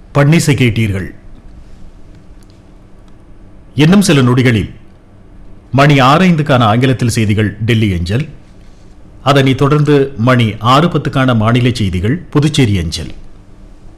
பன்னிசை கேட்டீர்கள். இன்னும் சில நொடிகளில் மணி 6:05க்கான ஆங்கிலத்தில் செய்திகள் டெல்லி அஞ்சல். அதனைத் தொடர்ந்து மணி 6:10க்கான மாநில செய்திகள் புதுச்சேரி அஞ்சல்.